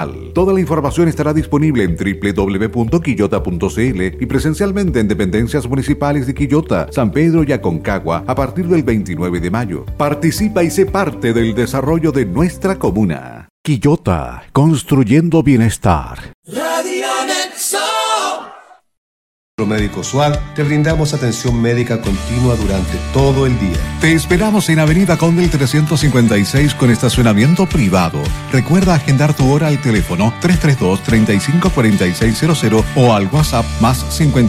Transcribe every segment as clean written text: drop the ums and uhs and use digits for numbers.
Toda la información estará disponible en www.quillota.cl y presencialmente en dependencias municipales de Quillota, San Pedro y Aconcagua a partir del 29 de mayo. Participa y sé parte del desarrollo de nuestra comuna. Quillota, construyendo bienestar. Radio Nexo. Médico SWAD, te brindamos atención médica continua durante todo el día. Te esperamos en Avenida Condel 356 con estacionamiento privado. Recuerda agendar tu hora al teléfono 332-354600 o al WhatsApp más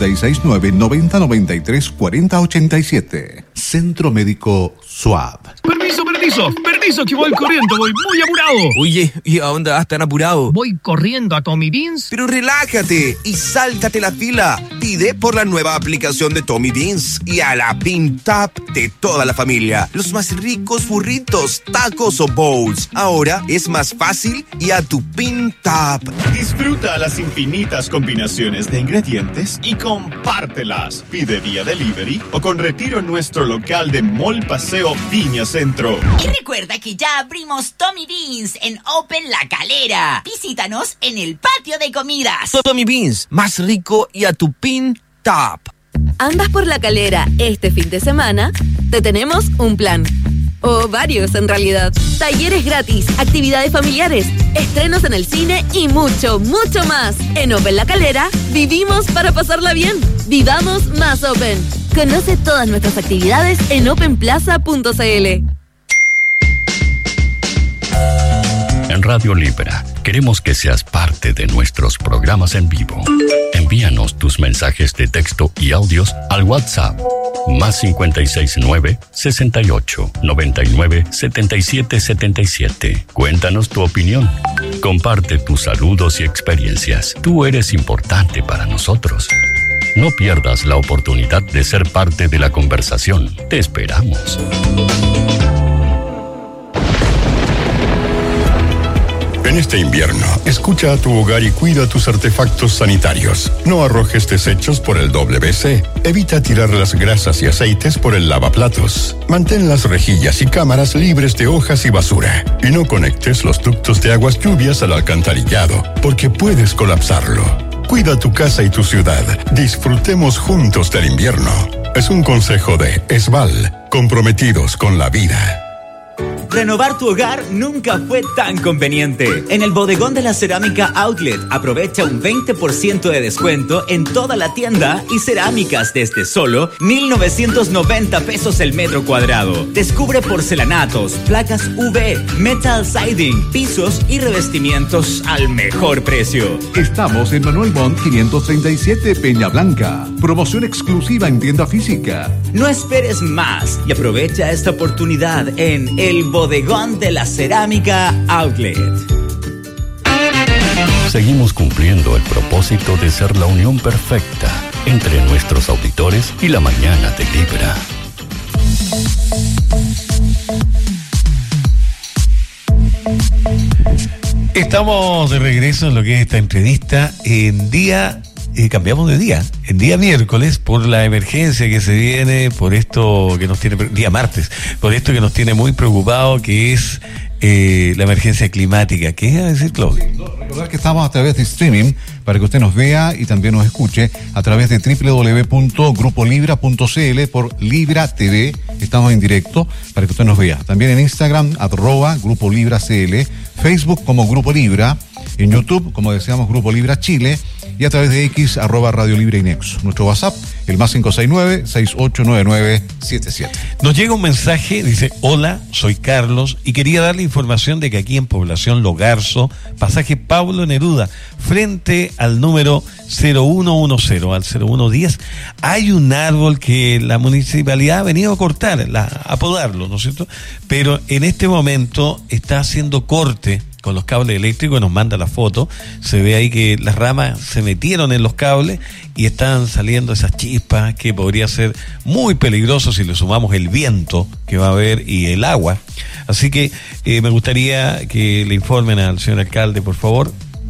569-9093-4087. Centro Médico SWAD. Permiso, que voy corriendo, voy muy apurado. Oye, ¿y a dónde vas tan apurado? Voy corriendo a Tommy Beans. Pero relájate y sáltate la fila. Pide por la nueva aplicación de Tommy Beans y a la Pin Tap de toda la familia. Los más ricos burritos, tacos o bowls. Ahora es más fácil y a tu Pin Tap. Disfruta las infinitas combinaciones de ingredientes y compártelas. Pide vía delivery o con retiro en nuestro local de Mall Paseo Viña Centro. Y recuerda que ya abrimos Tommy Beans en Open La Calera. Visítanos en el patio de comidas. Tommy Beans, más rico y a tu Pin Tap. ¿Andas por La Calera este fin de semana? Te tenemos un plan. O varios, en realidad. Talleres gratis, actividades familiares, estrenos en el cine y mucho, mucho más. En Open La Calera, vivimos para pasarla bien. Vivamos más Open. Conoce todas nuestras actividades en openplaza.cl. En Radio Libra, queremos que seas parte de nuestros programas en vivo. Envíanos tus mensajes de texto y audios al WhatsApp más 569 68 99 77 77. Cuéntanos tu opinión. Comparte tus saludos y experiencias. Tú eres importante para nosotros. No pierdas la oportunidad de ser parte de la conversación. Te esperamos. En este invierno, escucha a tu hogar y cuida tus artefactos sanitarios. No arrojes desechos por el WC. Evita tirar las grasas y aceites por el lavaplatos. Mantén las rejillas y cámaras libres de hojas y basura. Y no conectes los ductos de aguas lluvias al alcantarillado, porque puedes colapsarlo. Cuida tu casa y tu ciudad. Disfrutemos juntos del invierno. Es un consejo de ESVAL, comprometidos con la vida. Renovar tu hogar nunca fue tan conveniente. En el bodegón de la Cerámica Outlet, aprovecha un 20% de descuento en toda la tienda y cerámicas desde solo 1,990 pesos el metro cuadrado. Descubre porcelanatos, placas UV, metal siding, pisos y revestimientos al mejor precio. Estamos en Manuel Montt 537 Peña Blanca. Promoción exclusiva en tienda física. No esperes más y aprovecha esta oportunidad en el bodegón de la Cerámica Outlet. Seguimos cumpliendo el propósito de ser la unión perfecta entre nuestros auditores y la mañana de Libra. Estamos de regreso en lo que es esta entrevista en día... cambiamos de día, en día miércoles, por la emergencia que se viene, por esto que nos tiene, día martes, por esto que nos tiene muy preocupado, que es la emergencia climática. ¿Qué iba a decir, Claudio? Recordar que estamos a través de streaming, para que usted nos vea y también nos escuche, a través de www.grupolibra.cl por Libra TV, estamos en directo, para que usted nos vea. También en Instagram, @GrupoLibraCL, Facebook como Grupo Libra, en YouTube, como decíamos, Grupo Libra Chile, y a través de X, @Radio Libre y Nexo. Nuestro WhatsApp, el más 569-6899-77. Nos llega un mensaje, dice: hola, soy Carlos, y quería darle información de que aquí en Población Logarzo, pasaje Pablo Neruda, frente al número 0110, al 0110, hay un árbol que la municipalidad ha venido a cortar, a podarlo, ¿no es cierto? Pero en este momento está haciendo corte con los cables eléctricos, nos manda la foto, se ve ahí que las ramas se metieron en los cables y están saliendo esas chispas que podría ser muy peligroso si le sumamos el viento que va a haber y el agua. Así que me gustaría que le informen al señor alcalde, por favor.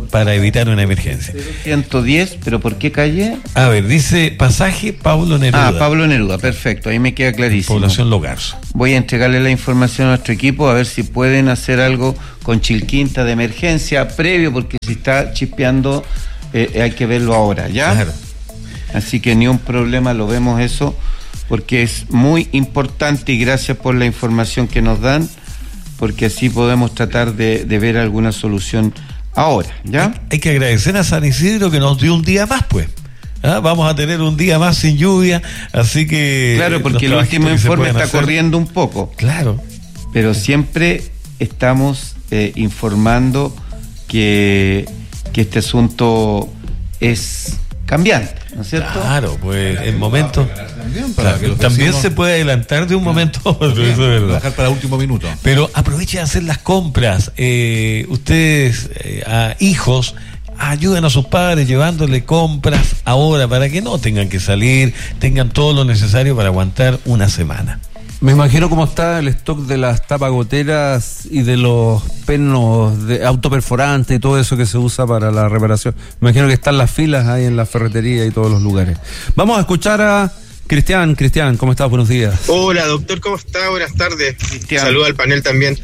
para evitar una emergencia. 110, ¿pero por qué calle? A ver, dice pasaje Pablo Neruda. Pablo Neruda, perfecto, ahí me queda clarísimo. Población Logarzo. Voy a entregarle la información a nuestro equipo a ver si pueden hacer algo con Chilquinta de emergencia previo, porque si está chispeando hay que verlo ahora, ¿ya? Claro. Así que ni un problema, lo vemos eso, porque es muy importante y gracias por la información que nos dan, porque así podemos tratar de ver alguna solución ahora, ¿ya? Hay que agradecer a San Isidro que nos dio un día más, pues. Vamos a tener un día más sin lluvia, así que... Claro, porque el último informe está corriendo un poco. Claro. Pero siempre estamos informando que este asunto es cambiante, ¿no es cierto? Claro, pues en momentos... También se puede adelantar de un momento a otro, eso es verdad. Bajar para último minuto. Pero aprovechen a hacer las compras. Ustedes, hijos, ayuden a sus padres llevándole compras ahora para que no tengan que salir, tengan todo lo necesario para aguantar una semana. Me imagino cómo está el stock de las tapagoteras y de los pernos de autoperforantes y todo eso que se usa para la reparación. Me imagino que están las filas ahí en la ferretería y todos los lugares. Vamos a escuchar a Cristian. Cristian, ¿cómo estás? Buenos días. Hola, doctor, ¿cómo está? Buenas tardes. Cristian. Saludo al panel también.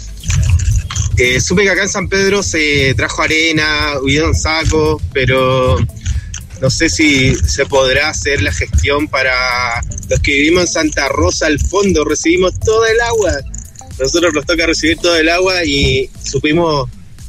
Supe que acá en San Pedro se trajo arena, hubieron sacos, pero no sé si se podrá hacer la gestión para los que vivimos en Santa Rosa al fondo. Recibimos todo el agua. Nosotros nos toca recibir todo el agua y supimos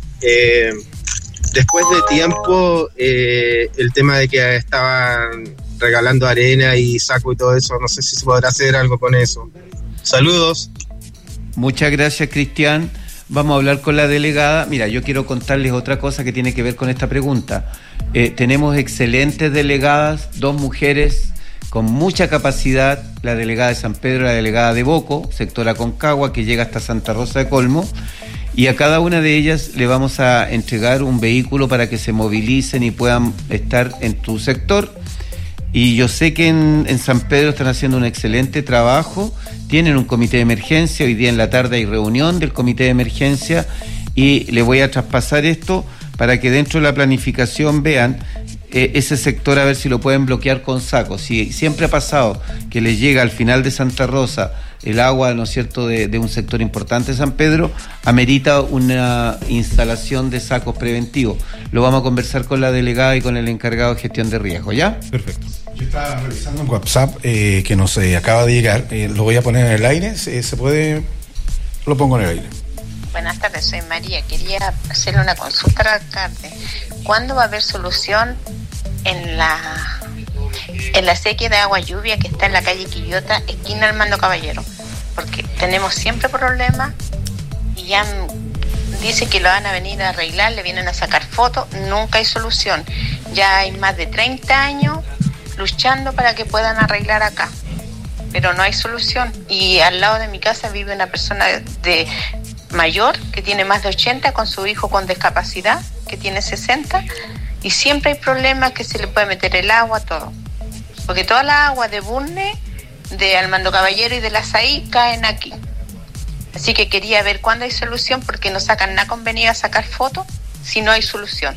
después de tiempo el tema de que estaban regalando arena y saco y todo eso. No sé si se podrá hacer algo con eso. Saludos. Muchas gracias, Cristian. Vamos a hablar con la delegada. Mira, yo quiero contarles otra cosa que tiene que ver con esta pregunta. Tenemos excelentes delegadas, 2 mujeres con mucha capacidad, la delegada de San Pedro, la delegada de Boco, sector Aconcagua, que llega hasta Santa Rosa de Colmo, y a cada una de ellas le vamos a entregar un vehículo para que se movilicen y puedan estar en tu sector. Y yo sé que en San Pedro están haciendo un excelente trabajo, tienen un comité de emergencia, hoy día en la tarde hay reunión del comité de emergencia y le voy a traspasar esto para que dentro de la planificación vean ese sector, a ver si lo pueden bloquear con sacos. Si siempre ha pasado que les llega al final de Santa Rosa el agua, ¿no es cierto?, de un sector importante de San Pedro, amerita una instalación de sacos preventivos. Lo vamos a conversar con la delegada y con el encargado de gestión de riesgo, ¿ya? Perfecto. Yo estaba revisando un WhatsApp que nos acaba de llegar, lo voy a poner en el aire, ¿se puede? Lo pongo en el aire. Buenas tardes, soy María. Quería hacerle una consulta al alcalde. ¿Cuándo va a haber solución en la sequía de agua lluvia que está en la calle Quillota, esquina Armando Caballero? Porque tenemos siempre problemas y ya dicen que lo van a venir a arreglar, le vienen a sacar fotos, nunca hay solución. Ya hay más de 30 años luchando para que puedan arreglar acá, pero no hay solución. Y al lado de mi casa vive una persona de mayor que tiene más de 80 con su hijo con discapacidad que tiene 60 y siempre hay problemas, que se le puede meter el agua, todo, porque toda la agua de Burne, de Armando Caballero y de la SAI caen aquí. Así que quería ver cuándo hay solución, porque no sacan nada con venir a sacar fotos si no hay solución.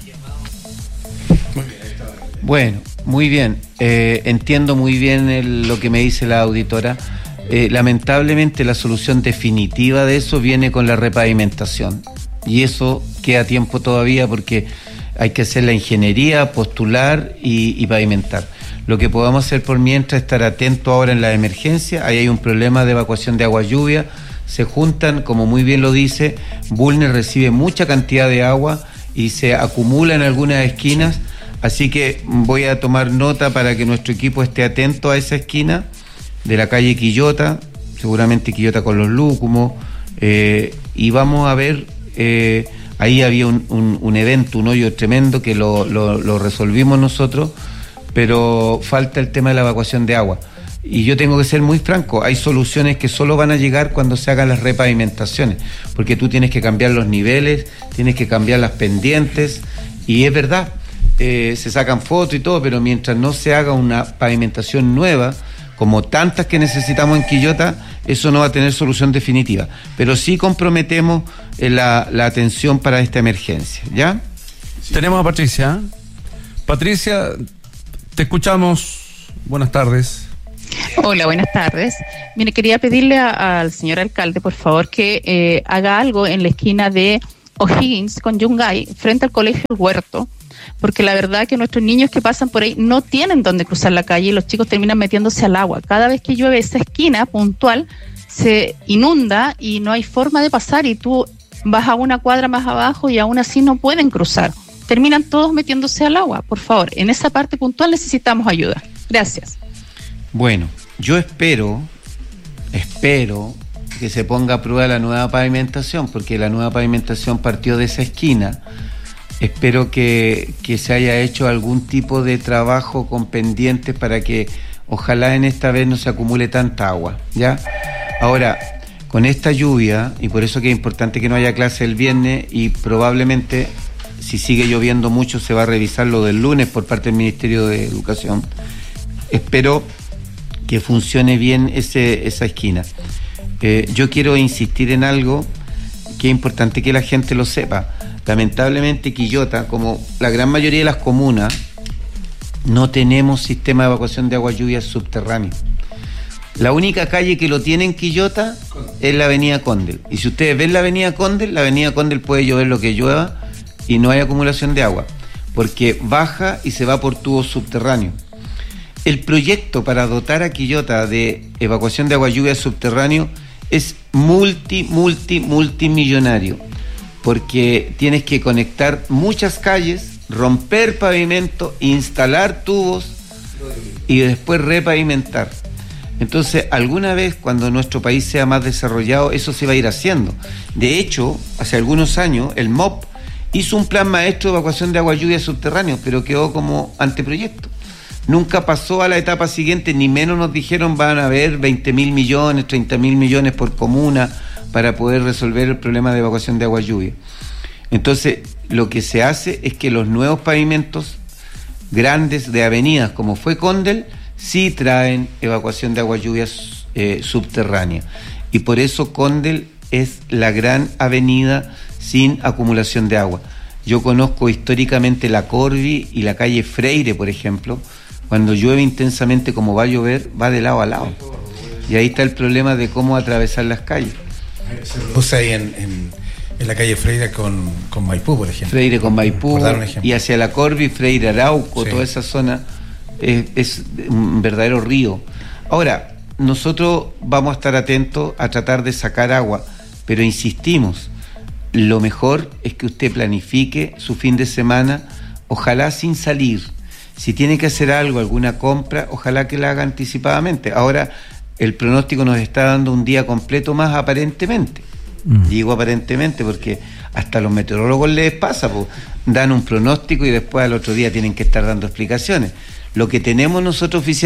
Bueno, muy bien, entiendo muy bien lo que me dice la auditora. Lamentablemente la solución definitiva de eso viene con la repavimentación, y eso queda tiempo todavía, porque hay que hacer la ingeniería, postular y pavimentar. Lo que podamos hacer por mientras, estar atento ahora en la emergencia. Ahí hay un problema de evacuación de agua lluvia, se juntan, como muy bien lo dice, Bulnes recibe mucha cantidad de agua y se acumula en algunas esquinas, así que voy a tomar nota para que nuestro equipo esté atento a esa esquina de la calle Quillota, seguramente Quillota con los Lúcumos, y vamos a ver, ahí había un evento, un hoyo tremendo que lo resolvimos nosotros, pero falta el tema de la evacuación de agua. Y yo tengo que ser muy franco, hay soluciones que solo van a llegar cuando se hagan las repavimentaciones, porque tú tienes que cambiar los niveles, tienes que cambiar las pendientes, y es verdad, se sacan fotos y todo, pero mientras no se haga una pavimentación nueva, como tantas que necesitamos en Quillota, eso no va a tener solución definitiva. Pero sí comprometemos la atención para esta emergencia, ¿ya? Tenemos a Patricia. Patricia, te escuchamos. Buenas tardes. Hola, buenas tardes. Mire, quería pedirle al señor alcalde, por favor, que haga algo en la esquina de O'Higgins con Yungay, frente al colegio El Huerto, porque la verdad que nuestros niños que pasan por ahí no tienen dónde cruzar la calle y los chicos terminan metiéndose al agua. Cada vez que llueve esa esquina puntual se inunda y no hay forma de pasar, y tú vas a una cuadra más abajo y aún así no pueden cruzar. Terminan todos metiéndose al agua. Por favor, en esa parte puntual necesitamos ayuda. Gracias. Bueno, yo espero que se ponga a prueba la nueva pavimentación, porque la nueva pavimentación partió de esa esquina. Espero que se haya hecho algún tipo de trabajo con pendientes para que ojalá en esta vez no se acumule tanta agua, ¿ya? Ahora, con esta lluvia, y por eso que es importante que no haya clase el viernes, y probablemente si sigue lloviendo mucho se va a revisar lo del lunes por parte del Ministerio de Educación. Espero que funcione bien esa esquina. Yo quiero insistir en algo que es importante que la gente lo sepa. Lamentablemente Quillota, como la gran mayoría de las comunas, no tenemos sistema de evacuación de agua lluvia subterráneo. La única calle que lo tiene en Quillota es la avenida Condel. Y si ustedes ven la avenida Condel puede llover lo que llueva y no hay acumulación de agua, porque baja y se va por tubos subterráneos. El proyecto para dotar a Quillota de evacuación de agua lluvia subterráneo es multimillonario, porque tienes que conectar muchas calles, romper pavimento, instalar tubos y después repavimentar. Entonces, alguna vez cuando nuestro país sea más desarrollado, eso se va a ir haciendo. De hecho, hace algunos años, el MOP hizo un plan maestro de evacuación de agua lluvia subterráneo, pero quedó como anteproyecto. Nunca pasó a la etapa siguiente, ni menos nos dijeron van a haber 20.000 millones, 30.000 millones por comuna para poder resolver el problema de evacuación de agua lluvia. Entonces, lo que se hace es que los nuevos pavimentos grandes de avenidas, como fue Condel, sí traen evacuación de agua lluvia subterránea. Y por eso Condel es la gran avenida sin acumulación de agua. Yo conozco históricamente la Corvi y la calle Freire, por ejemplo. Cuando llueve intensamente como va a llover, va de lado a lado. Y ahí está el problema de cómo atravesar las calles. Se produce ahí en la calle Freire con Maipú, por ejemplo. Freire con Maipú, y hacia la Corvi, Freire Arauco, sí. Toda esa zona es un verdadero río. Ahora, nosotros vamos a estar atentos a tratar de sacar agua, pero insistimos, lo mejor es que usted planifique su fin de semana, ojalá sin salir. Si tiene que hacer algo, alguna compra, ojalá que la haga anticipadamente. Ahora, el pronóstico nos está dando un día completo más aparentemente. Digo aparentemente porque hasta los meteorólogos les pasa, pues, dan un pronóstico y después al otro día tienen que estar dando explicaciones. Lo que tenemos nosotros oficialmente